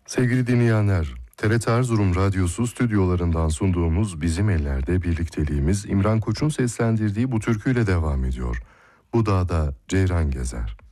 Sevgili dinleyenler, TRT Erzurum Radyosu stüdyolarından sunduğumuz Bizim Ellerde birlikteliğimiz İmran Koç'un seslendirdiği bu türküyle devam ediyor. Bu dağda ceyran gezer.